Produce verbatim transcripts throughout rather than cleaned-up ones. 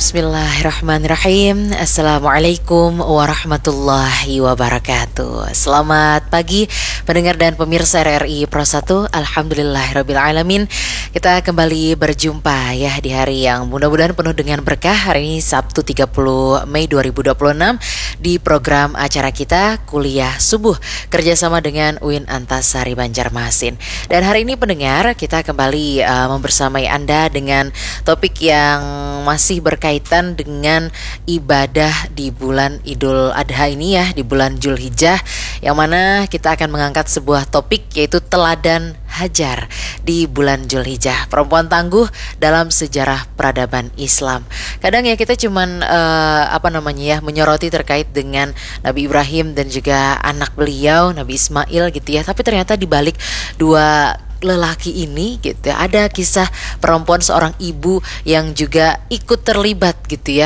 Bismillahirrahmanirrahim. Assalamualaikum warahmatullahi wabarakatuh. Selamat pagi pendengar dan pemirsa R R I Pro satu. Alhamdulillahirabbil alamin. Kita kembali berjumpa ya di hari yang mudah-mudahan penuh dengan berkah. Hari ini Sabtu tiga puluh Mei dua ribu dua puluh enam di program acara kita Kuliah Subuh kerjasama dengan U I N Antasari Banjarmasin. Dan hari ini pendengar kita kembali uh, membersamai Anda dengan topik yang masih berkaitan dengan ibadah di bulan Idul Adha ini ya, di bulan Zulhijjah, yang mana kita akan mengangkat sebuah topik yaitu teladan Hajar di bulan Zulhijjah, perempuan tangguh dalam sejarah peradaban Islam. Kadang ya kita cuman uh, apa namanya ya menyoroti terkait dengan Nabi Ibrahim dan juga anak beliau Nabi Ismail gitu ya, tapi ternyata di balik dua lelaki ini gitu ya, ada kisah perempuan seorang ibu yang juga ikut terlibat gitu ya,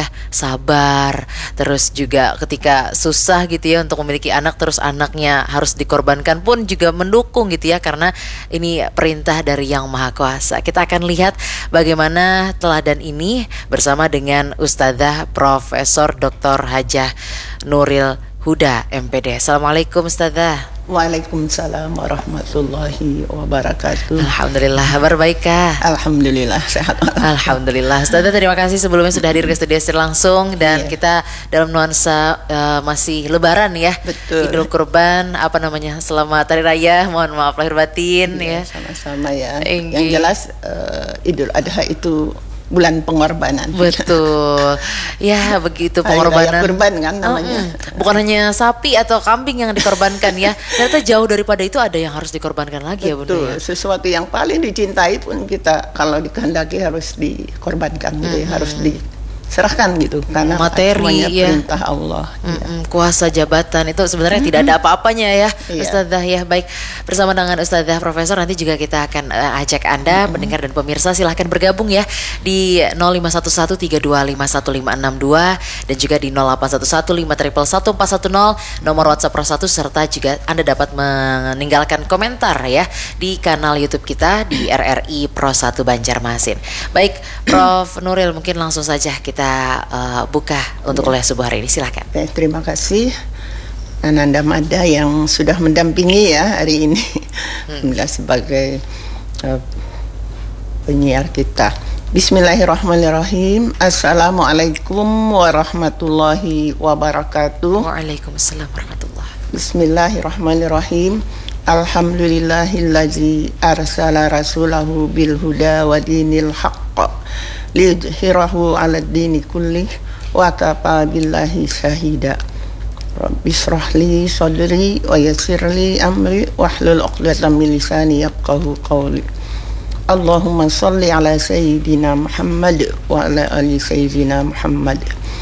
sabar, terus juga ketika susah gitu ya untuk memiliki anak, terus anaknya harus dikorbankan pun juga mendukung gitu ya, karena ini perintah dari Yang Maha Kuasa. Kita akan lihat bagaimana teladan ini bersama dengan Ustadzah Profesor Doktor Hajah Nuril Huda M P D. Assalamualaikum Ustadzah. Waalaikumsalam warahmatullahi wabarakatuh. Alhamdulillah, kabar baik kah? Alhamdulillah sehat. Alhamdulillah. Ustazah terima kasih sebelumnya sudah hadir ke studio langsung dan yeah. kita dalam nuansa uh, masih Lebaran ya. Betul. Idul Kurban, apa namanya? Selamat Hari Raya. Mohon maaf lahir batin yeah, ya. Sama-sama ya. Enggi. Yang jelas uh, Idul Adha itu bulan pengorbanan. Betul. Ya, begitu pengorbanan. Hari Raya Kurban kan namanya. Oh, mm. Bukan hanya sapi atau kambing yang dikorbankan ya. Ternyata jauh daripada itu ada yang harus dikorbankan lagi. Betul. Ya Bunda ya. Sesuatu yang paling dicintai pun kita kalau dikehendaki harus dikorbankan gitu ya, harus diserahkan gitu karena materi ya, perintah Allah. Mm-mm, ya. Kuasa jabatan itu sebenarnya mm-hmm. tidak ada apa-apanya ya, iya. Ustadzah ya. Baik, bersama dengan Ustadzah Profesor nanti juga kita akan uh, ajak Anda mm-hmm. pendengar dan pemirsa silahkan bergabung ya di nol lima satu satu tiga dua lima satu lima enam dua dan juga di nol delapan satu satu lima satu satu empat satu nol nomor WhatsApp Pro satu, serta juga Anda dapat meninggalkan komentar ya di kanal YouTube kita di R R I Pro satu Banjarmasin. Baik, Prof Nuril, mungkin langsung saja kita uh, buka untuk kuliah subuh hari ini, silakan. Oke, terima kasih Ananda Mada yang sudah mendampingi ya hari ini hmm. sebagai uh, penyiar kita. Bismillahirrahmanirrahim. Assalamualaikum warahmatullahi wabarakatuh. Waalaikumsalam warahmatullahi. Bismillahirrahmanirrahim. Alhamdulillahillazi arsala rasulahu bil huda wa dinil haqq liyudhhirahu 'alad dini kullih wa kafa billahi syahida. Rabbi shrah li sadri wa yassir li amri wahlul 'uqdatam min lisani yafqahu qawli. Allahumma shalli ala sayyidina Muhammad wa ala ali sayyidina Muhammad.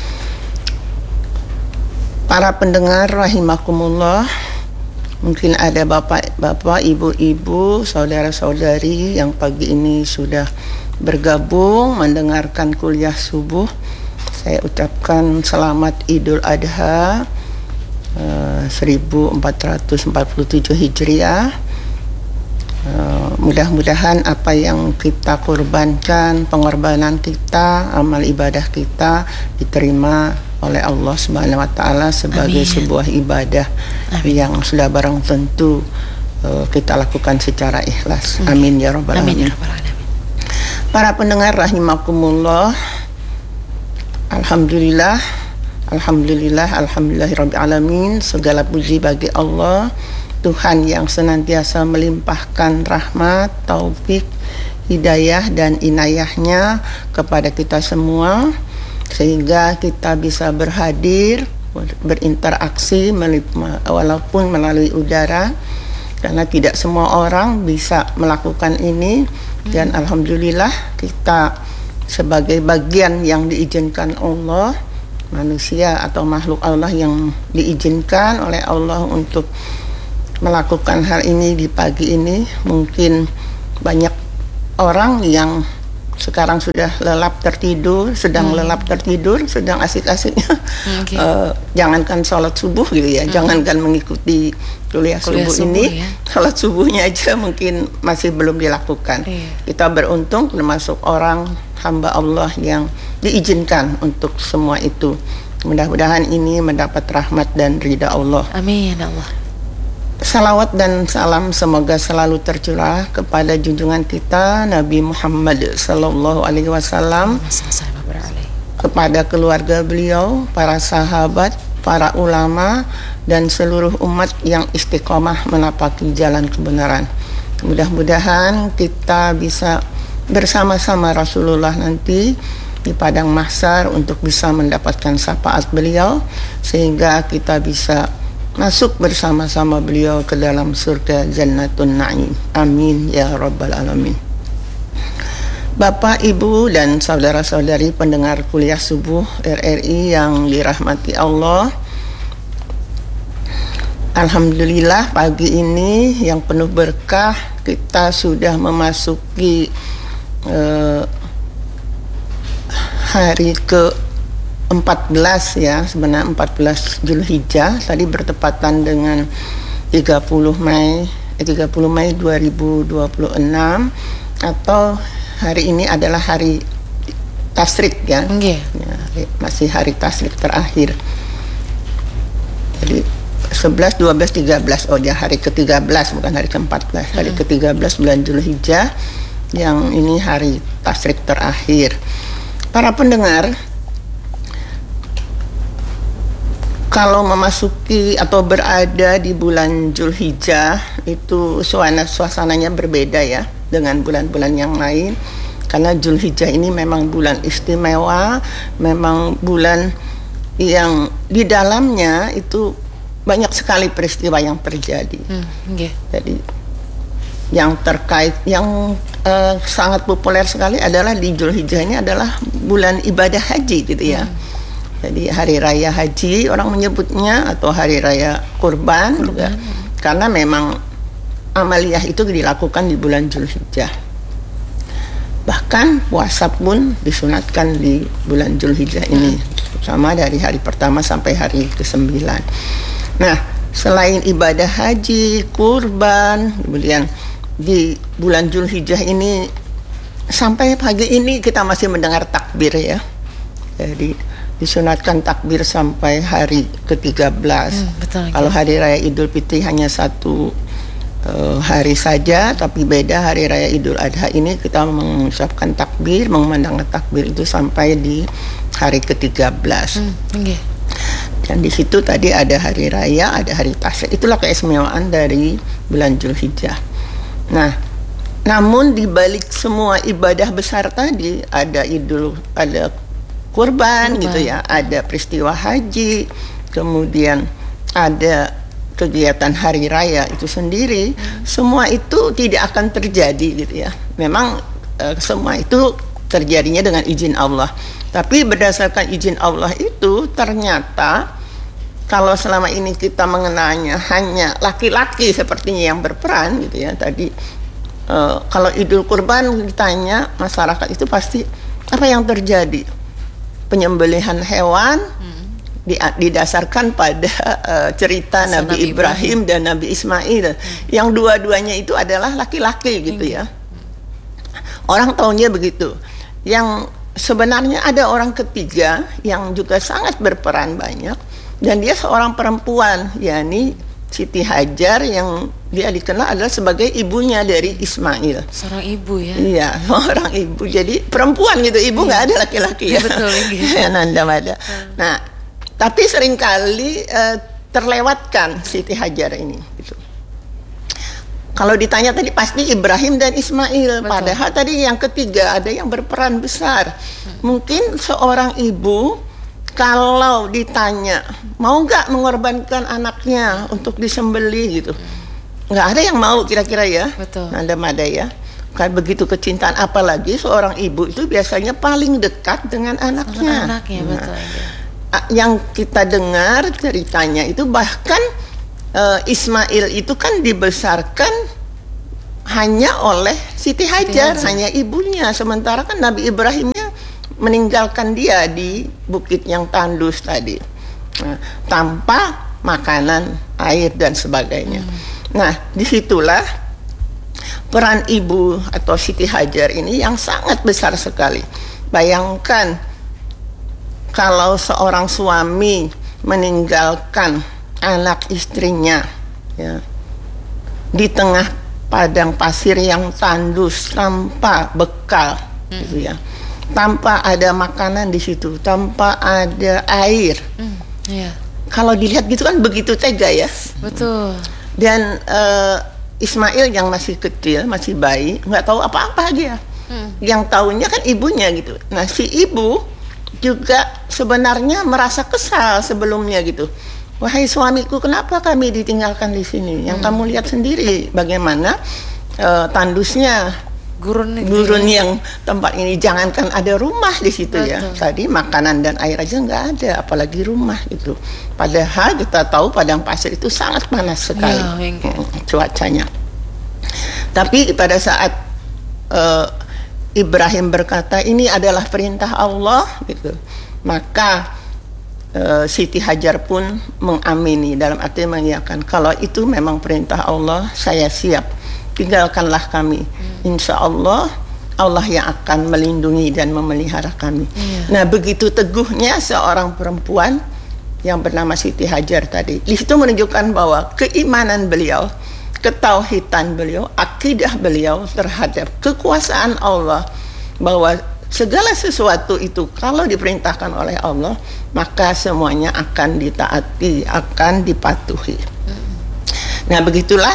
Para pendengar rahimakumullah, mungkin ada bapak-bapak, ibu-ibu, saudara-saudari yang pagi ini sudah bergabung mendengarkan kuliah subuh. Saya ucapkan selamat Idul Adha uh, seribu empat ratus empat puluh tujuh Hijriah. Uh, mudah-mudahan apa yang kita korbankan, pengorbanan kita, amal ibadah kita diterima oleh Allah Subhanahu wa taala sebagai Amin. Sebuah ibadah Amin. Yang sudah barang tentu uh, kita lakukan secara ikhlas. Amin, Amin ya rabbal alamin. Para pendengar rahimakumullah, alhamdulillah, alhamdulillah, alhamdulillahirabbil alamin. Segala puji bagi Allah, Tuhan yang senantiasa melimpahkan rahmat, taufik, hidayah dan inayahnya kepada kita semua, sehingga kita bisa berhadir, berinteraksi walaupun melalui udara, karena tidak semua orang bisa melakukan ini. Dan alhamdulillah kita sebagai bagian yang diizinkan Allah, manusia atau makhluk Allah yang diizinkan oleh Allah untuk melakukan hal ini di pagi ini. Mungkin banyak orang yang sekarang sudah lelap tertidur, sedang hmm. lelap tertidur, sedang asik-asiknya. Okay. Uh, jangankan sholat subuh gitu ya, hmm. jangankan mengikuti kuliah, kuliah subuh, subuh ini, ya. Sholat subuhnya aja mungkin masih belum dilakukan. Iya. Kita beruntung termasuk orang hamba Allah yang diizinkan untuk semua itu. Mudah-mudahan ini mendapat rahmat dan ridha Allah. Amin Allah. Salawat dan salam semoga selalu tercurah kepada junjungan kita Nabi Muhammad Sallallahu Alaihi Wasallam, kepada keluarga beliau, para sahabat, para ulama, dan seluruh umat yang istiqomah menapaki jalan kebenaran. Mudah-mudahan kita bisa bersama-sama Rasulullah nanti di padang mahsyar untuk bisa mendapatkan syafaat beliau, sehingga kita bisa masuk bersama-sama beliau ke dalam surga Jannatun Na'im. Amin ya rabbal alamin. Bapak, Ibu, dan saudara-saudari pendengar kuliah subuh R R I yang dirahmati Allah, alhamdulillah pagi ini yang penuh berkah, kita sudah memasuki uh, hari ke empat belas ya, sebenarnya empat belas Zulhijjah, tadi bertepatan dengan tiga puluh Mei dua ribu dua puluh enam, atau hari ini adalah hari Tasyrik ya. Okay. Ya, masih hari Tasyrik terakhir. Jadi sebelas, dua belas, tiga belas, oh ya hari ke tiga belas bukan hari ke empat belas, hari hmm. ke tiga belas bulan Zulhijjah, yang ini hari Tasyrik terakhir. Para pendengar, kalau memasuki atau berada di bulan Zulhijjah itu suasana suasananya berbeda ya dengan bulan-bulan yang lain, karena Zulhijjah ini memang bulan istimewa, memang bulan yang di dalamnya itu banyak sekali peristiwa yang terjadi. Hmm, okay. Jadi yang terkait yang uh, sangat populer sekali adalah di Zulhijjah ini adalah bulan ibadah haji gitu ya. Hmm. Jadi hari raya haji orang menyebutnya, atau hari raya kurban, kurban. Juga, karena memang amaliyah itu dilakukan di bulan Zulhijjah. Bahkan puasa pun disunatkan di bulan Zulhijjah ini, sama dari hari pertama sampai hari kesembilan. Nah, selain ibadah haji, kurban, kemudian di bulan Zulhijjah ini sampai pagi ini kita masih mendengar takbir ya. Jadi disunatkan takbir sampai hari ke tiga belas. Hmm, betul, kalau hari raya Idul Fitri hanya satu uh, hari saja, tapi beda hari raya Idul Adha ini kita mengucapkan takbir, mengumandangkan takbir itu sampai di hari ke tiga belas. Hmm, okay. Dan di situ tadi ada hari raya, ada hari Tasyrik. Itulah keistimewaan dari bulan Zulhijjah. Nah, namun di balik semua ibadah besar tadi ada Idul, ada kurban, kurban gitu ya, ada peristiwa haji, kemudian ada kegiatan hari raya itu sendiri, hmm. semua itu tidak akan terjadi gitu ya. Memang e, semua itu terjadinya dengan izin Allah. Tapi berdasarkan izin Allah itu ternyata kalau selama ini kita mengenalnya hanya laki-laki sepertinya yang berperan gitu ya. Tadi e, kalau Idul Kurban ditanya masyarakat itu pasti apa yang terjadi? Penyembelihan hewan hmm. didasarkan pada uh, cerita Masa Nabi, Nabi Ibrahim, Ibrahim dan Nabi Ismail, hmm. yang dua-duanya itu adalah laki-laki gitu hmm. ya. Orang tahunya begitu. Yang sebenarnya ada orang ketiga yang juga sangat berperan banyak, dan dia seorang perempuan, yakni Siti Hajar, yang dia dikenal adalah sebagai ibunya dari Ismail. Seorang ibu ya? Iya, seorang ibu. Jadi perempuan gitu, ibu nggak ada laki-laki ya. Betul. Gitu. Nanda Mada. Hmm. Nah, tapi seringkali uh, terlewatkan Siti Hajar ini. Gitu. Kalau ditanya tadi pasti Ibrahim dan Ismail. Betul. Padahal tadi yang ketiga ada yang berperan besar. Hmm. Mungkin seorang ibu kalau ditanya mau nggak mengorbankan anaknya untuk disembelih gitu, nggak ada yang mau kira-kira ya. Betul. Nanda Mada ya. Kan begitu kecintaan, apalagi seorang ibu itu biasanya paling dekat dengan anaknya. Anaknya nah, betul. Yang kita dengar ceritanya itu bahkan uh, Ismail itu kan dibesarkan hanya oleh Siti Hajar, Hajar hanya ibunya, sementara kan Nabi Ibrahimnya meninggalkan dia di bukit yang tandus tadi, nah, tanpa makanan, air dan sebagainya. Hmm. Nah, disitulah peran ibu atau Siti Hajar ini yang sangat besar sekali. Bayangkan kalau seorang suami meninggalkan anak istrinya, ya, di tengah padang pasir yang tandus tanpa bekal, hmm. gitu ya, tanpa ada makanan di situ, tanpa ada air. Hmm. Yeah. Kalau dilihat gitu kan begitu tega ya. Betul. Dan uh, Ismail yang masih kecil, masih bayi, nggak tahu apa-apa dia. Hmm. Yang tahunya kan ibunya gitu. Nah, si ibu juga sebenarnya merasa kesal sebelumnya gitu. Wahai suamiku, kenapa kami ditinggalkan di sini? Yang hmm. kamu lihat sendiri bagaimana uh, tandusnya gurun, gurun yang tempat ini. Jangankan ada rumah di situ. Betul. Ya. Tadi makanan dan air aja nggak ada, apalagi rumah itu. Padahal kita tahu padang pasir itu sangat panas sekali ya, hmm, cuacanya. Tapi pada saat uh, Ibrahim berkata ini adalah perintah Allah gitu, maka uh, Siti Hajar pun mengamini, dalam arti mengiyakan kalau itu memang perintah Allah, saya siap, tinggalkanlah kami, hmm. insya Allah Allah yang akan melindungi dan memelihara kami. Yeah. Nah, begitu teguhnya seorang perempuan yang bernama Siti Hajar tadi. Di situ menunjukkan bahwa keimanan beliau, ketauhidan beliau, akidah beliau terhadap kekuasaan Allah, bahwa segala sesuatu itu kalau diperintahkan oleh Allah maka semuanya akan ditaati, akan dipatuhi. Nah, begitulah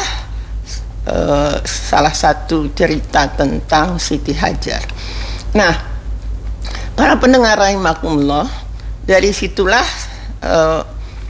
uh, salah satu cerita tentang Siti Hajar. Nah, para pendengar rahimakumullah, dari situlah uh,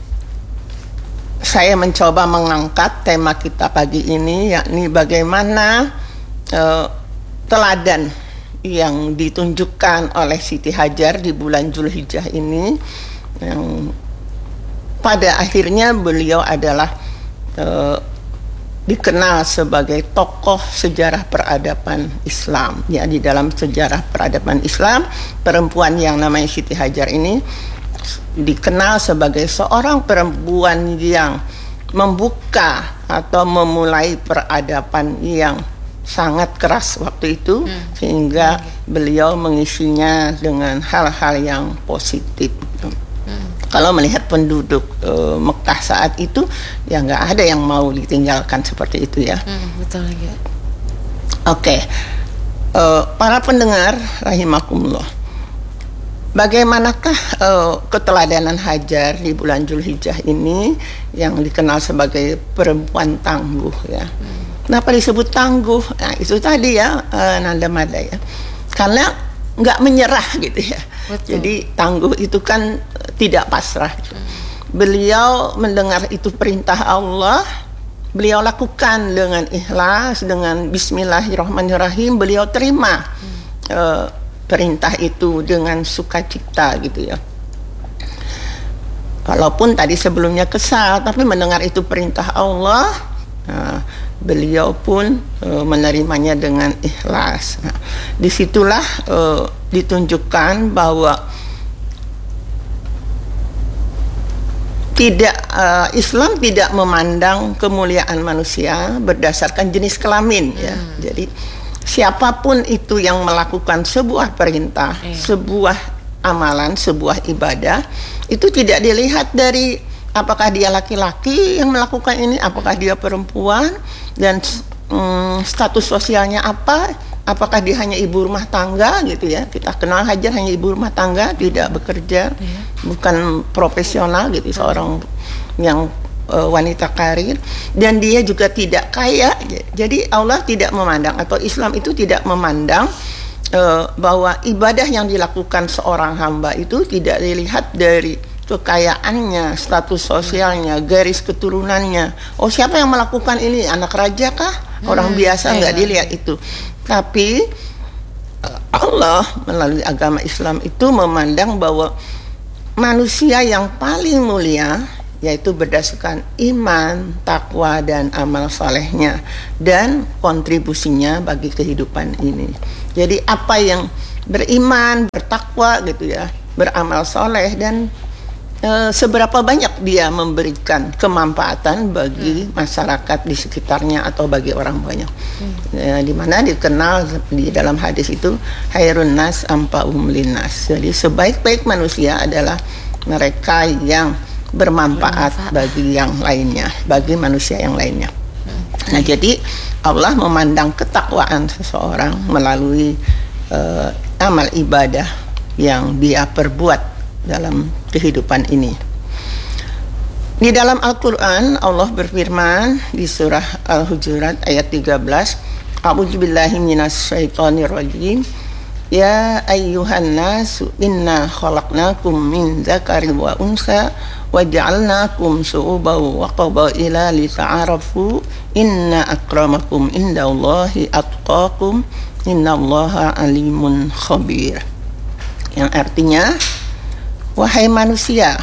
saya mencoba mengangkat tema kita pagi ini, yakni bagaimana uh, teladan yang ditunjukkan oleh Siti Hajar di bulan Zulhijjah ini, yang pada akhirnya beliau adalah uh, dikenal sebagai tokoh sejarah peradaban Islam. Ya, di dalam sejarah peradaban Islam, perempuan yang namanya Siti Hajar ini dikenal sebagai seorang perempuan yang membuka atau memulai peradaban yang sangat keras waktu itu, hmm. sehingga hmm. beliau mengisinya dengan hal-hal yang positif. Hmm. Kalau melihat penduduk uh, Mekah saat itu, ya nggak ada yang mau ditinggalkan seperti itu ya. Hmm, betul ya. Oke, okay. uh, para pendengar rahimakumullah, bagaimanakah uh, keteladanan Hajar di bulan Zulhijjah ini yang dikenal sebagai perempuan tangguh ya? Hmm. Kenapa disebut tangguh? Nah, itu tadi ya, uh, Nanda Mada ya, karena nggak menyerah gitu ya. Betul. Jadi tangguh itu kan uh, tidak pasrah. Hmm. Beliau mendengar itu perintah Allah, beliau lakukan dengan ikhlas, dengan Bismillahirrahmanirrahim, beliau terima hmm. uh, perintah itu dengan sukacita gitu ya. Walaupun tadi sebelumnya kesal, tapi mendengar itu perintah Allah, nah, beliau pun uh, menerimanya dengan ikhlas. Nah, disitulah uh, ditunjukkan bahwa tidak uh, Islam tidak memandang kemuliaan manusia berdasarkan jenis kelamin hmm. ya. Jadi siapapun itu yang melakukan sebuah perintah, eh. sebuah amalan, sebuah ibadah, itu tidak dilihat dari apakah dia laki-laki yang melakukan ini, apakah dia perempuan, dan um, status sosialnya apa, apakah dia hanya ibu rumah tangga gitu ya. Kita kenal Hajar hanya ibu rumah tangga, tidak bekerja, yeah. bukan profesional gitu, seorang yang uh, wanita karir, dan dia juga tidak kaya. Jadi Allah tidak memandang, atau Islam itu tidak memandang uh, bahwa ibadah yang dilakukan seorang hamba itu tidak dilihat dari kekayaannya, status sosialnya, garis keturunannya. Oh, siapa yang melakukan ini? Anak raja kah? Orang hmm, biasa nggak iya. dilihat itu. Tapi Allah melalui agama Islam itu memandang bahwa manusia yang paling mulia, yaitu berdasarkan iman, takwa, dan amal solehnya, dan kontribusinya bagi kehidupan ini. Jadi apa yang beriman, bertakwa gitu ya, beramal soleh, dan e, seberapa banyak dia memberikan kemanfaatan bagi hmm. masyarakat di sekitarnya atau bagi orang banyak. Hmm. E, di mana dikenal di dalam hadis itu hairun nas ampa'um linnas. Jadi sebaik-baik manusia adalah mereka yang bermanfaat bagi yang lainnya, bagi manusia yang lainnya. Nah, jadi Allah memandang ketakwaan seseorang melalui uh, amal ibadah yang dia perbuat dalam kehidupan ini. Di dalam Al-Quran, Allah berfirman di surah Al-Hujurat ayat tiga belas, A'udzubillahi minasyaitonirrajim. Ya ayyuhan nasu inna khalaqnakum min dzakari wa unsa wa ja'alnakum syu'uban wa qabaila lita'arafu inna akramakum indallahi atqakum innallaha alimun khabir. Yang artinya, wahai manusia,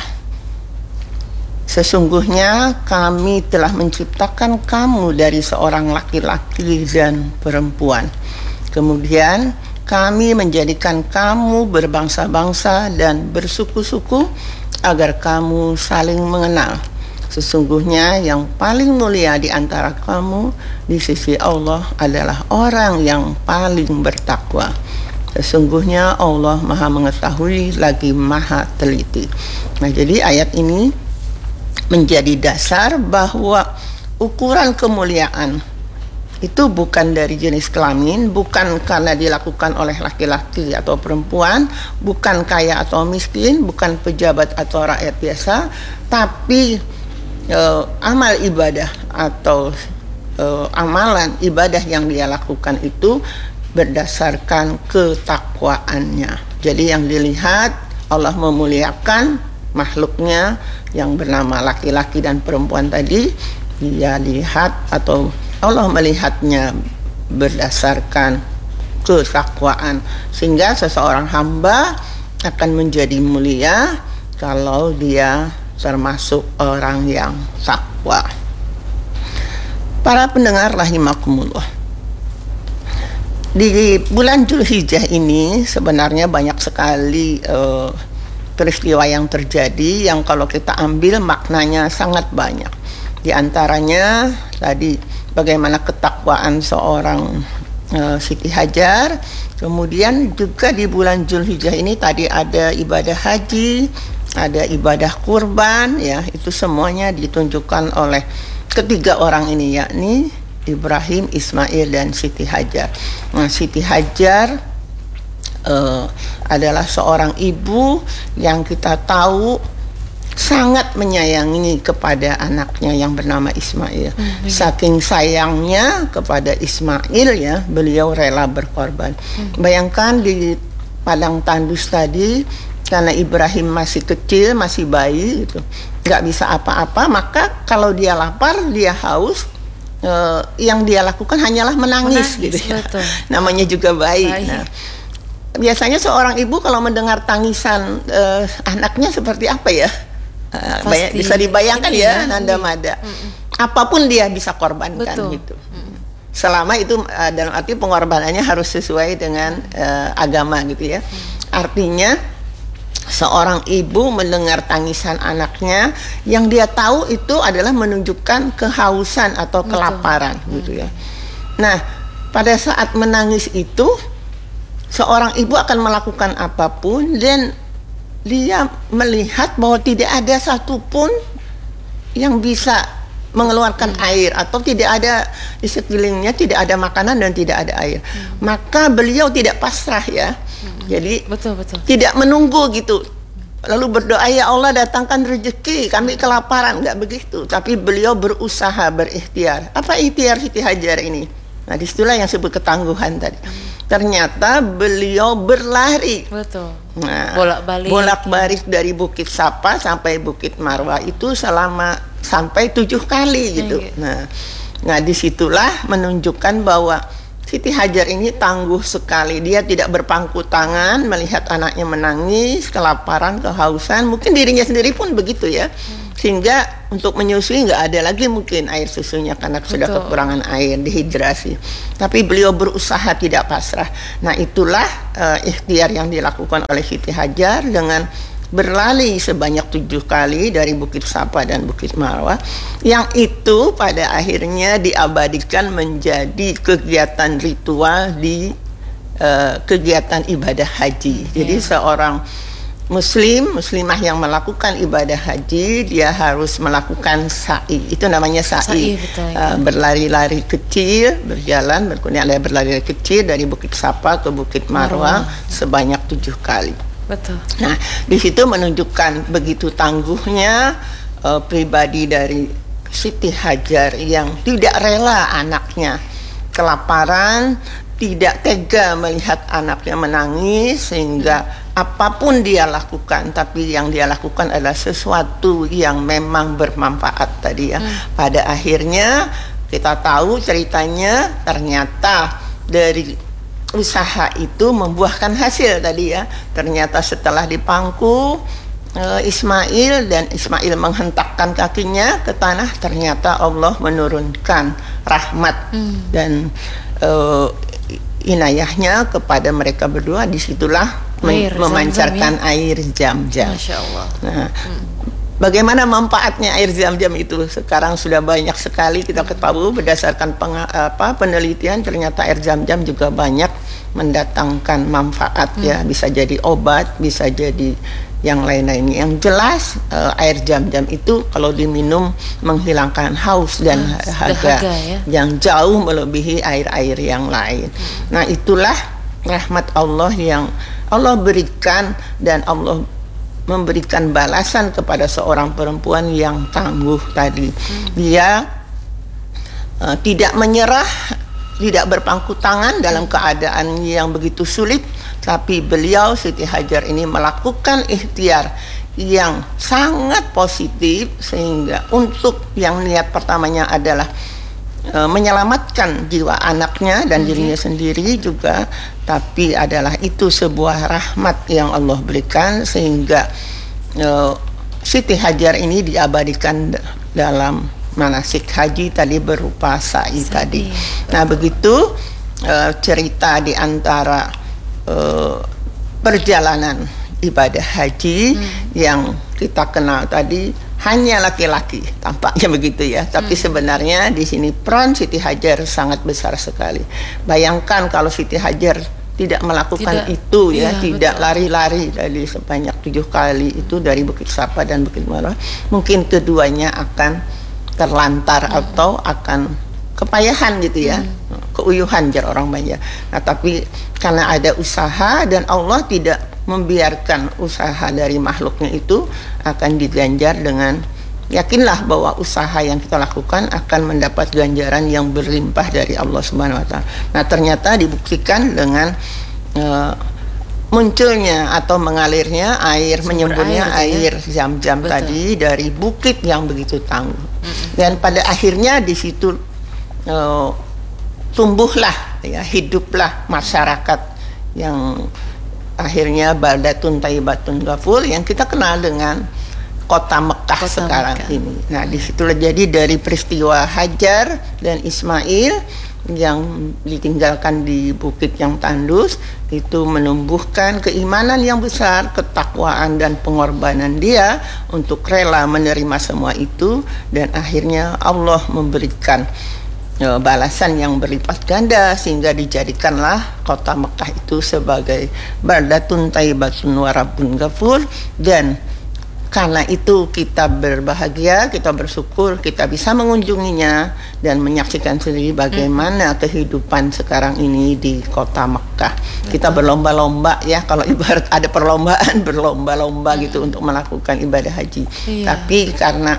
sesungguhnya kami telah menciptakan kamu dari seorang laki-laki dan perempuan. Kemudian kami menjadikan kamu berbangsa-bangsa dan bersuku-suku agar kamu saling mengenal. Sesungguhnya yang paling mulia di antara kamu di sisi Allah adalah orang yang paling bertakwa. Sesungguhnya Allah Maha Mengetahui lagi Maha Teliti. Nah, jadi ayat ini menjadi dasar bahwa ukuran kemuliaan itu bukan dari jenis kelamin, bukan karena dilakukan oleh laki-laki atau perempuan, bukan kaya atau miskin, bukan pejabat atau rakyat biasa, tapi e, amal ibadah atau e, amalan ibadah yang dia lakukan itu berdasarkan ketakwaannya. Jadi yang dilihat, Allah memuliakan makhluknya yang bernama laki-laki dan perempuan tadi, dia lihat atau Allah melihatnya berdasarkan ketakwaan, sehingga seseorang hamba akan menjadi mulia kalau dia termasuk orang yang takwa. Para pendengar rahimakumullah, di bulan Dzulhijjah ini sebenarnya banyak sekali uh, peristiwa yang terjadi yang kalau kita ambil maknanya sangat banyak. Di antaranya tadi bagaimana ketakwaan seorang uh, Siti Hajar. Kemudian juga di bulan Dzulhijjah ini tadi ada ibadah haji, ada ibadah kurban, ya, itu semuanya ditunjukkan oleh ketiga orang ini, yakni Ibrahim, Ismail, dan Siti Hajar. Nah, Siti Hajar uh, adalah seorang ibu yang kita tahu sangat menyayangi kepada anaknya yang bernama Ismail. Mm-hmm. Saking sayangnya kepada Ismail, ya, beliau rela berkorban. Mm-hmm. Bayangkan di padang tandus tadi, karena Ibrahim masih kecil, masih bayi gitu, nggak bisa apa-apa, maka kalau dia lapar, dia haus, eh, yang dia lakukan hanyalah menangis, menangis gitu ya. Betul. Namanya juga bayi. bayi. Nah, biasanya seorang ibu kalau mendengar tangisan eh, anaknya seperti apa ya? Uh, banyak, bisa dibayangkan ya, ya Nanda Mada. Mm-mm. Apapun dia bisa korbankan. Betul. Gitu. Mm. Selama itu uh, dalam arti pengorbanannya harus sesuai dengan uh, agama gitu ya. Mm. Artinya seorang ibu mendengar tangisan anaknya yang dia tahu itu adalah menunjukkan kehausan atau kelaparan. Betul. Gitu ya. Nah, pada saat menangis itu seorang ibu akan melakukan apapun, dan dia melihat bahwa tidak ada satupun yang bisa mengeluarkan hmm. air, atau tidak ada di sekelilingnya, tidak ada makanan dan tidak ada air. Hmm. Maka beliau tidak pasrah, ya. Hmm. Jadi betul, betul. tidak menunggu gitu. Lalu berdoa, ya Allah datangkan rezeki, kami kelaparan, nggak begitu. Tapi beliau berusaha, berikhtiar. Apa ikhtiar Siti Hajar ini? Nah, disitulah yang disebut ketangguhan tadi. Hmm. Ternyata beliau berlari. Betul. Nah, bolak-balik. Bolak-balik dari Bukit Safa sampai Bukit Marwah itu selama sampai tujuh kali gitu. Ya, ya. Nah, nah disitulah menunjukkan bahwa Siti Hajar ini tangguh sekali. Dia tidak berpangku tangan melihat anaknya menangis, kelaparan, kehausan. Mungkin dirinya sendiri pun begitu ya. Hmm. Sehingga untuk menyusui nggak ada lagi mungkin air susunya karena sudah Betul. kekurangan air, dehidrasi. Tapi beliau berusaha tidak pasrah. Nah itulah uh, ikhtiar yang dilakukan oleh Siti Hajar dengan berlari sebanyak tujuh kali dari Bukit Safa dan Bukit Marwah, yang itu pada akhirnya diabadikan menjadi kegiatan ritual di uh, kegiatan ibadah haji. Jadi Yeah. seorang Muslim, muslimah yang melakukan ibadah haji, dia harus melakukan sa'i. Itu namanya sa'i. Sa'i, betul, ya. Uh, berlari-lari kecil, berjalan, berkunjung, berlari-lari kecil dari Bukit Safa ke Bukit Marwah sebanyak tujuh kali. Betul. Nah, di situ menunjukkan begitu tangguhnya uh, pribadi dari Siti Hajar yang tidak rela anaknya kelaparan, tidak tega melihat anaknya menangis, sehingga apapun dia lakukan, tapi yang dia lakukan adalah sesuatu yang memang bermanfaat tadi ya. Hmm. Pada akhirnya kita tahu ceritanya, ternyata dari usaha itu membuahkan hasil tadi ya. Ternyata setelah dipangku uh, Ismail dan Ismail menghentakkan kakinya ke tanah, ternyata Allah menurunkan rahmat hmm. dan uh, inayahnya kepada mereka berdua. Disitulah air memancarkan zam-zam, ya? air Zam-Zam. Masya Allah. Nah, hmm. bagaimana manfaatnya air Zam-Zam itu? Sekarang sudah banyak sekali kita ketahui berdasarkan peng, apa, penelitian, ternyata air Zam-Zam juga banyak mendatangkan manfaat hmm. ya, bisa jadi obat, bisa jadi yang lain-lainnya. Yang jelas uh, air Zam-Zam itu kalau diminum menghilangkan haus dan ah, dahaga, dahaga ya? yang jauh melebihi air-air yang lain. Hmm. Nah, itulah rahmat Allah yang Allah berikan, dan Allah memberikan balasan kepada seorang perempuan yang tangguh tadi. Hmm. Dia uh, tidak menyerah, tidak berpangku tangan dalam keadaan yang begitu sulit, tapi beliau Siti Hajar ini melakukan ikhtiar yang sangat positif, sehingga untuk yang niat pertamanya adalah e, menyelamatkan jiwa anaknya dan dirinya sendiri juga, tapi adalah itu sebuah rahmat yang Allah berikan, sehingga e, Siti Hajar ini diabadikan dalam manasik haji tadi berupa sa'i tadi. Nah, begitu e, cerita di antara e, perjalanan ibadah haji hmm. yang kita kenal tadi hanya laki-laki, tampaknya begitu ya. Tapi hmm. sebenarnya di sini peran Siti Hajar sangat besar sekali. Bayangkan kalau Siti Hajar tidak melakukan tidak, itu ya, ya tidak lari-lari dari sebanyak tujuh kali itu dari Bukit Safa dan Bukit Marwah, mungkin keduanya akan terlantar hmm. atau akan kepayahan gitu ya, hmm. keuyuhan jar orang banyak. Nah, tapi karena ada usaha dan Allah tidak membiarkan usaha dari makhluknya itu, akan diganjar dengan, yakinlah bahwa usaha yang kita lakukan akan mendapat ganjaran yang berlimpah dari Allah Subhanahu wa taala. Nah, ternyata dibuktikan dengan uh, munculnya atau mengalirnya air, sumber menyemburnya air, air Zam-Zam tadi dari bukit yang begitu tangguh. Mm-hmm. Dan pada akhirnya di situ uh, tumbuhlah ya, hiduplah masyarakat yang akhirnya baldatun thayyibatun ghafur yang kita kenal dengan kota Mekah kota sekarang Mekah. Ini. Nah, disitulah jadi dari peristiwa Hajar dan Ismail yang ditinggalkan di bukit yang tandus itu menumbuhkan keimanan yang besar, ketakwaan dan pengorbanan dia untuk rela menerima semua itu, dan akhirnya Allah memberikan balasan yang berlipat ganda sehingga dijadikanlah kota Mekah itu sebagai baldatun thayyibatun wa rabbun ghafur. Dan karena itu kita berbahagia, kita bersyukur kita bisa mengunjunginya dan menyaksikan sendiri bagaimana hmm. kehidupan sekarang ini di kota Mekah. Betul. Kita berlomba-lomba ya, kalau ibarat ada perlombaan berlomba-lomba hmm. gitu untuk melakukan ibadah haji. Iya. Tapi karena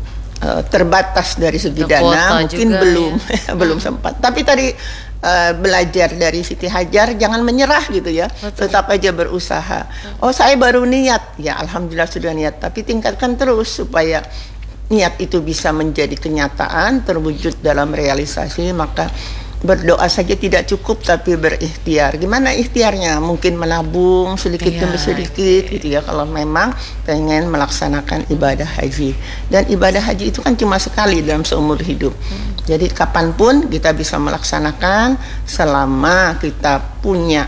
terbatas dari segi dana mungkin belum ya. belum sempat. Tapi tadi uh, belajar dari Siti Hajar, jangan menyerah gitu ya. Betul. Tetap aja berusaha. Oh, saya baru niat, ya alhamdulillah sudah niat, tapi tingkatkan terus supaya niat itu bisa menjadi kenyataan, terwujud dalam realisasi. Maka berdoa saja tidak cukup, tapi berikhtiar. Gimana ikhtiarnya? Mungkin menabung sedikit Iya, demi sedikit gitu ya, kalau memang pengen melaksanakan ibadah haji. Dan ibadah haji itu kan cuma sekali dalam seumur hidup. Hmm. Jadi kapanpun kita bisa melaksanakan selama kita punya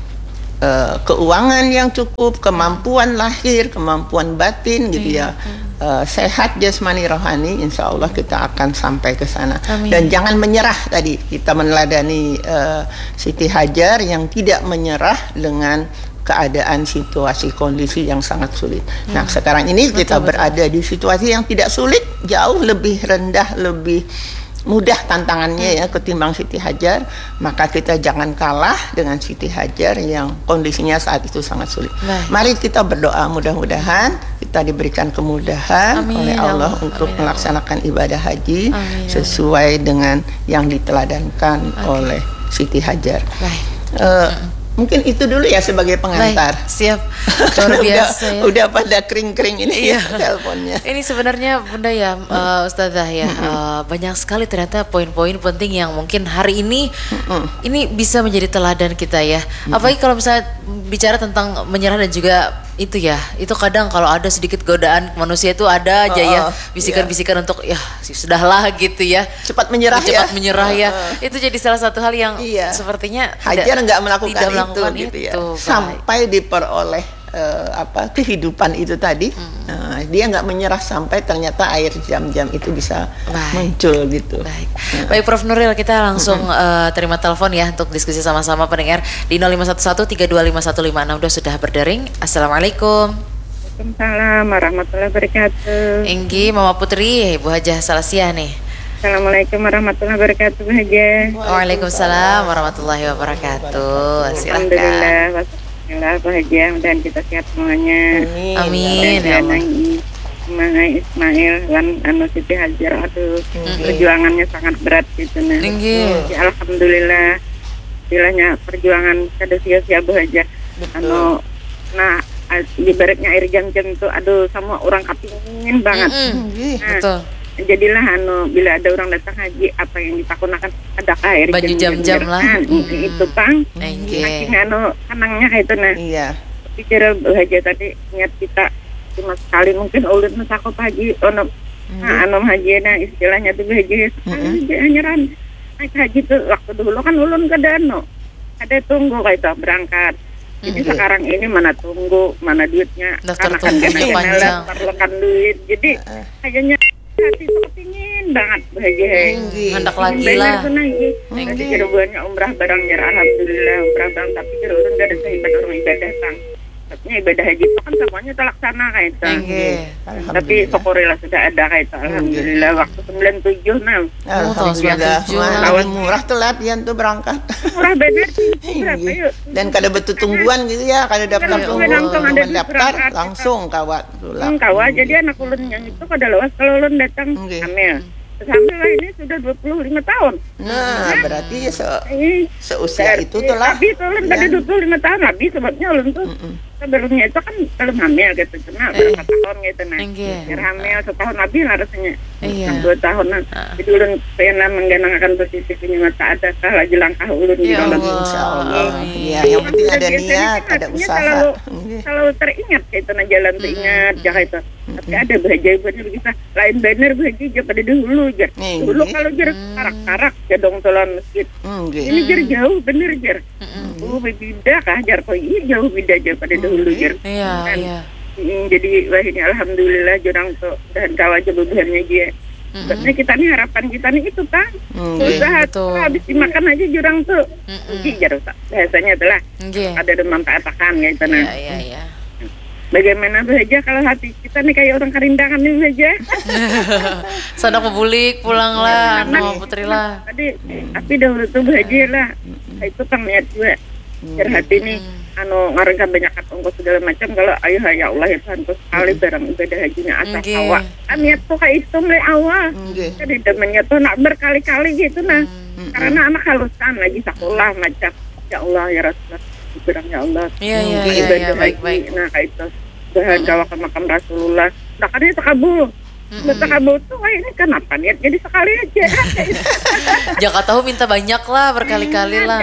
uh, keuangan yang cukup, kemampuan lahir, kemampuan batin gitu ya. Uh, sehat jasmani rohani, insya Allah kita akan sampai ke sana. Amin. Dan jangan menyerah. Tadi kita meneladani uh, Siti Hajar yang tidak menyerah dengan keadaan situasi kondisi yang sangat sulit. Hmm. Nah sekarang ini betul, kita betul. berada di situasi yang tidak sulit, jauh lebih rendah, lebih mudah tantangannya ya ketimbang Siti Hajar, maka kita jangan kalah dengan Siti Hajar yang kondisinya saat itu sangat sulit. Baik. Mari kita berdoa, mudah-mudahan kita diberikan kemudahan Amin, oleh Allah, Allah untuk Amin, melaksanakan Allah. ibadah haji Amin, sesuai dengan yang diteladankan Amin. oleh Siti Hajar. Baik. Uh, Mungkin itu dulu ya sebagai pengantar. Baik, siap. Luar biasa udah, ya. Udah pada kering-kering ini iya. ya teleponnya. Ini sebenarnya Bunda ya, uh, Ustazah ya, mm-hmm. uh, banyak sekali ternyata poin-poin penting yang mungkin hari ini mm-hmm. ini bisa menjadi teladan kita ya. Mm-hmm. Apalagi kalau misalnya bicara tentang menyerah dan juga itu ya, itu kadang kalau ada sedikit godaan manusia itu ada aja oh, ya bisikan-bisikan yeah. untuk ya sudahlah gitu ya, cepat menyerah cepat ya. menyerah ya. Uh, itu jadi salah satu hal yang iya. sepertinya Hajar nggak melakukan, tidak itu, melakukan gitu itu, ya. Sampai diperoleh uh, apa kehidupan itu tadi. Hmm. Nah, dia nggak menyerah sampai ternyata air jam-jam itu bisa Baik. muncul gitu. Baik. Nah. Baik Prof Nuril, kita langsung uh, terima telepon ya untuk diskusi sama-sama pendengar di nol lima satu satu tiga dua lima satu lima enam. Sudah berdering. Assalamualaikum. Waalaikumsalam warahmatullahi wabarakatuh. Enggi Mama Putri, Ibu Hajah Salasia nih. Assalamualaikum warahmatullahi wabarakatuh, Bu Hajah. Waalaikumsalam warahmatullahi wabarakatuh. Silakan. Alhamdulillah, alhamdulillah Bu Hajah, dan kita sehat semuanya. Amin. Amin. Ya Allah. Ismail Ismail dan anu Siti Hajar, aduh mm-hmm. perjuangannya sangat berat gitu nah. Mm-hmm. Ya, alhamdulillah, istilahnya perjuangan kada sia-sia Bu Hajah. Anu, nah ibaratnya air jam-jam itu, aduh sama orang kepingin banget. Mm-hmm. Nah, betul. Jadilah anu bila ada orang datang haji, apa yang ditakunakan, adakah air baju jam-jam lah. Nah, mm-hmm. itu Pang. Okay. Saking anu senangnya itu nah. Iya. Pikir Bu Hajah tadi niat kita cuma sekali mungkin ulun sakop haji ono mm-hmm. nah, anu haji nah istilahnya tuh haji mm-hmm. nyeran naik haji tuh waktu dulu kan ulun ke dano ada tunggu kayak itu berangkat jadi mm-hmm. sekarang ini mana tunggu mana duitnya daftar karena kan panjang perlukan duit jadi uh. kayaknya hati tuh kepingin banget Bu Haji hendak lagi lah nanti kerubuannya umrah barang nyerah alhamdulillah umrah barang tapi kira ulun gak ada sehebat orang ibadah sang Maksudnya ibadah haji itu kan semuanya terlaksana kayak itu. Okay. Tapi syukurillah sudah ada kayak itu. Alhamdulillah waktu sembilan puluh tujuh nah. Alhamdulillah. Lawan murah tuh latihan tuh berangkat. Murah bener sih. Berapa yuk? Dan kada betul tungguan gitu ya, kada daftar tunggu. Mendaftar langsung kawat. Hmm, kawat. Jadi anak ulun yang itu kada lewas kalau ulun datang hamil. Sampai lah ini sudah dua puluh lima tahun. Nah, nah berarti ya se seusia itu tuh lah. Tapi tuh ulun tadi dua puluh lima tahun lebih sebabnya ulun tuh sebelumnya itu kan belum hamil gitu. Cuma berapa tahun gitu nah. Biar hamil setahun lebih lah rasanya. Iya. Dua tahun nah. Jadi ulun pengen menggenangkan positif ini mata ada kah lagi langkah ulun di dalam insyaallah. Iya, yang penting ada niat, ada usaha. Kalau teringat itu nah jalan teringat jaga itu. Tapi ada bahagia bener bisa lain bener bahagia pada dulu jar. Dulu kalau jar karak-karak jadong tolon masjid. Ini jar jauh bener jar. Oh beda kah jar kok ini jauh beda aja pada dulu jar. Iya iya. Jadi wah ini alhamdulillah jurang tuh dan kawaja bebernya dia. Sebenarnya kita nih harapan kita nih itu Pak. Usaha habis dimakan aja jurang tuh. Jadi jar bahasanya itulah. Ada memanfaatkan gitu nah. Iya iya iya. Bagaimana saja kalau hati kita nih kayak orang kerindangan nih saja. Sana kebulik pulanglah, mau putri lah. Tadi tapi dahulu tuh bahagia lah. Itu kan niat juga. Biar hati nih, anu ngarengkan banyak ongkos segala macam. Kalau ayo ya Allah ya Tuhan sekali barang ibadah hajinya asal awak. Kan niat tuh kayak itu mulai awal. Jadi demennya tuh nak berkali-kali gitu nah. Karena anak halusan lagi sekolah macam. Ya Allah ya Rasulullah. Berang ya Allah. Iya iya iya baik baik. Nah kayak itu bahan kawak ke makam Rasulullah. Nah kan itu kabul. Betul kamu tuh, wah ini kenapa niat jadi sekali aja. Jangan tahu minta banyak lah, berkali-kali lah.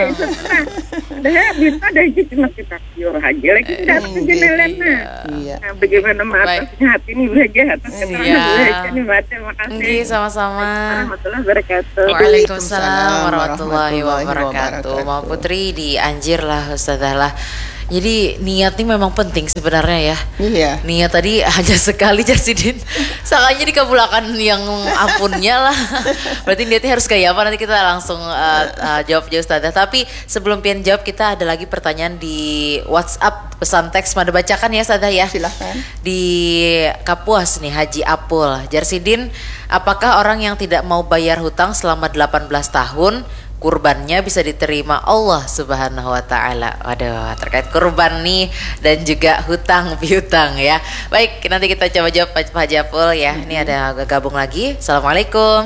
Dah minta dah jadi cuma kita siur aja lagi nggak sejenelan nah. Iya. Nah, bagaimana atasnya hati ini belajar atas keterangan Iya. belajar nih Mbak. Terima kasih. Nggih, sama-sama. Warahmatullahi wabarakatuh. Waalaikumsalam warahmatullahi warahmatullahi wabarakatuh. wabarakatuh. Mau Putri dianjir lah Ustazah lah. Jadi niat ini memang penting sebenarnya ya. Iya. Niat tadi hanya sekali Jarsidin. Sakanya dikabulkan yang ampunnya lah. Berarti niatnya harus kayak apa, nanti kita langsung uh, uh, jawab aja Ustazah. Tapi sebelum pian jawab, kita ada lagi pertanyaan di WhatsApp pesan teks. Mada bacakan ya Ustazah ya. Silahkan. Di Kapuas nih Haji Apul. Jarsidin, apakah orang yang tidak mau bayar hutang selama delapan belas tahun kurbannya bisa diterima Allah Subhanahu wa taala? Waduh, terkait kurban nih dan juga hutang piutang ya. Baik, nanti kita coba jawab Pak Haji Apul ya. Ini ada gabung lagi. Assalamualaikum.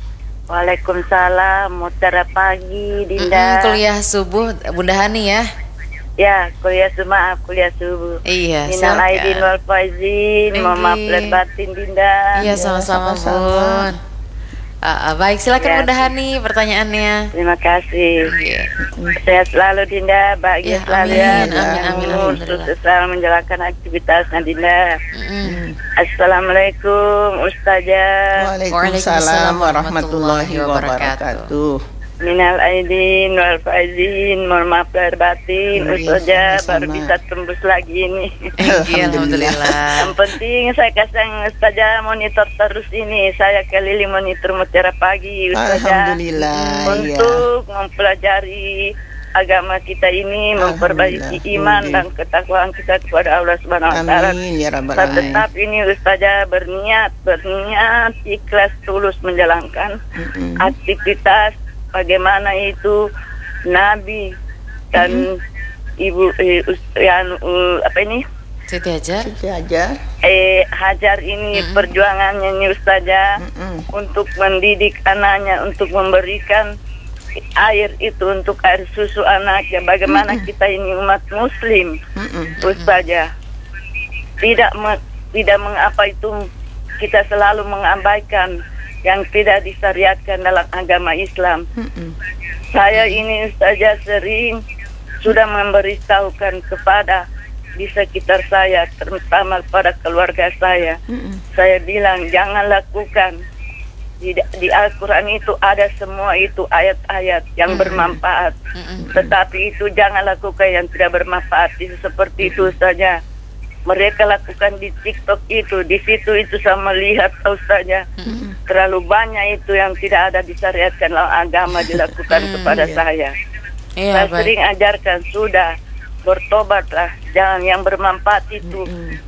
Waalaikumsalam, mutara pagi Dinda. Mm-mm, kuliah subuh Bunda Hani ya. Ya, kuliah subuh, maaf kuliah subuh. Iya, Minal silakan. aidin wal faizin, Nggih. mohon maaf lahir batin Dinda. Iya, sama-sama sama-sama. Bun. Ah, ah, baik, silakan Ya. Bunda Hani pertanyaannya. Terima kasih. Iya. Sehat selalu Dinda, bahagia Ya, selalu amin, ya. amin, amin, alhamdulillah. Sukses selalu menjalankan aktivitasnya Dinda. Mm-mm. Assalamualaikum Ustazah. Waalaikumsalam warahmatullahi wabarakatuh. Minal aidin wal faizin, mohon maaf lahir batin. Iya, Ustazah sama-sama. baru bisa tembus lagi ini. Iya, alhamdulillah. Yang penting saya kasih Ustazah monitor terus ini. Saya keliling monitor mutiara pagi Ustazah. Alhamdulillah. Untuk mempelajari agama kita ini, memperbaiki Alhamdulillah. iman Oke. dan ketakwaan kita kepada Allah Subhanahu wa taala. Amin ya rabbal Saya alamin. tetap ini Ustazah berniat, berniat ikhlas tulus menjalankan Mm-mm. aktivitas bagaimana itu Nabi dan ibu eh, us- yang uh, apa ini Siti Hajar. Siti Hajar. eh Hajar ini perjuangannya ini Ustazah Mm-mm. untuk mendidik anaknya, untuk memberikan air itu untuk air susu anaknya. Bagaimana kita ini umat Muslim Mm-mm. Ustazah tidak me- tidak mengapa itu kita selalu mengabaikan yang tidak disyariatkan dalam agama Islam. Mm-mm. Saya ini Ustazah sering sudah memberitahukan kepada di sekitar saya, terutama pada keluarga saya. Mm-mm. Saya bilang jangan lakukan. Di, di Al-Quran itu ada semua itu ayat-ayat yang bermanfaat. Mm-mm. Tetapi itu jangan lakukan yang tidak bermanfaat. Itu seperti itu saja. Mereka lakukan di TikTok itu, di situ itu sama lihat Ustazah. Terlalu banyak itu yang tidak ada disyariatkan dalam agama dilakukan kepada saya. Iya, Saya baik. sering ajarkan sudah bertobatlah, jangan yang bermanfaat itu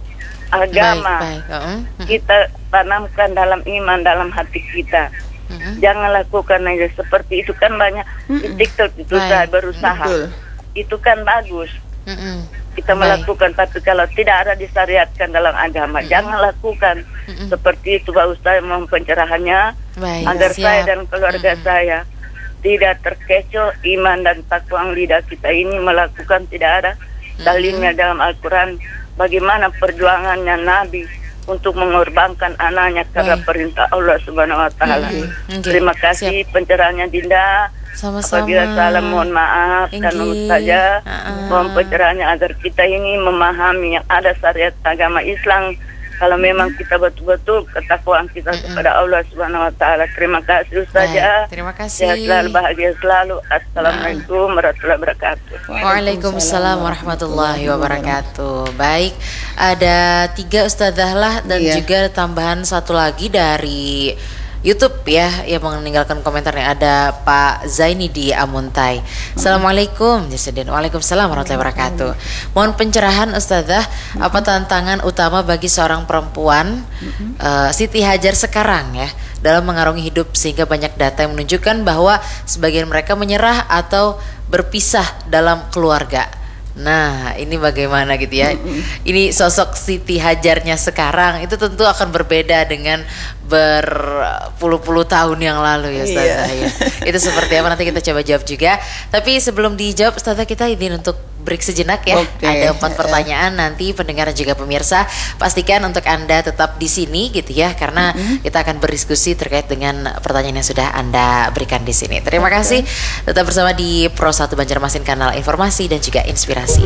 agama. Baik, baik. Uh-uh. Kita tanamkan dalam iman dalam hati kita. Mm-mm. Jangan lakukan aja seperti itu kan banyak di TikTok itu Baik. saya berusaha. Betul. Itu kan bagus. Mm-mm. Kita Baik. melakukan, tapi kalau tidak ada disyariatkan dalam agama, jangan lakukan. Seperti itu Pak Ustaz, mohon pencerahannya Baik, agar siap. saya dan keluarga saya tidak terkecoh iman dan takwa lidah kita ini melakukan. Tidak ada dalilnya dalam Al-Quran bagaimana perjuangannya Nabi untuk mengorbankan anaknya karena Baik. perintah Allah Subhanahu wa taala. Mm-mm. Oke, Terima kasih pencerahannya Dinda. Sama-sama. Apabila salah mohon maaf dan Inggih. Ustazah Ah. mohon pencerahannya agar kita ini memahami yang ada syariat agama Islam. Kalau memang kita betul-betul ketakwaan kita kepada Allah Subhanahu wa taala. Terima kasih Ustazah. Baik, terima kasih. Sehat selalu, bahagia selalu. Assalamualaikum warahmatullahi wabarakatuh. Waalaikumsalam warahmatullahi wabarakatuh. Baik, ada tiga Ustazah lah dan Iya. juga tambahan satu lagi dari YouTube ya yang meninggalkan komentarnya, ada Pak Zaini di Amuntai. Assalamualaikum Jasidin. Waalaikumsalam warahmatullahi wabarakatuh. Mohon pencerahan Ustazah, apa tantangan utama bagi seorang perempuan eh, Siti Hajar sekarang ya dalam mengarungi hidup sehingga banyak data yang menunjukkan bahwa sebagian mereka menyerah atau berpisah dalam keluarga. Nah, ini bagaimana gitu ya? Ini sosok Siti Hajarnya sekarang itu tentu akan berbeda dengan berpuluh-puluh tahun yang lalu ya Ustazah. Iya. Ya. Itu seperti apa nanti kita coba jawab juga. Tapi sebelum dijawab Ustazah, kita izin untuk break sejenak ya. Oke. Ada empat pertanyaan nanti pendengar dan juga pemirsa. Pastikan untuk Anda tetap di sini gitu ya, karena mm-hmm. kita akan berdiskusi terkait dengan pertanyaan yang sudah Anda berikan di sini. Terima okay. kasih. Tetap bersama di Pro satu Banjarmasin, kanal informasi dan juga inspirasi.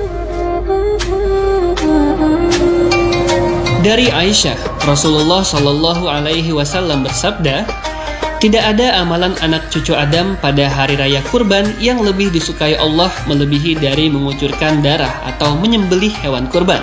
Dari Aisyah, Rasulullah Shallallahu Alaihi Wasallam bersabda, tidak ada amalan anak cucu Adam pada hari raya kurban yang lebih disukai Allah melebihi dari mengucurkan darah atau menyembelih hewan kurban.